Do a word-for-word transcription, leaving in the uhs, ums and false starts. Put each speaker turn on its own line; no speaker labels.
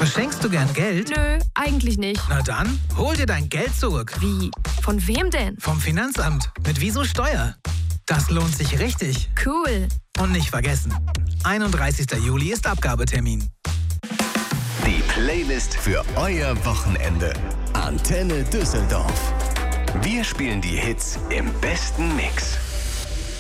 Verschenkst du gern Geld?
Nö, eigentlich nicht.
Na dann, hol dir dein Geld zurück.
Wie? Von wem denn?
Vom Finanzamt. Mit Wieso Steuer. Das lohnt sich richtig.
Cool.
Und nicht vergessen, einunddreißigster Juli ist Abgabetermin.
Die Playlist für euer Wochenende. Antenne Düsseldorf. Wir spielen die Hits im besten Mix.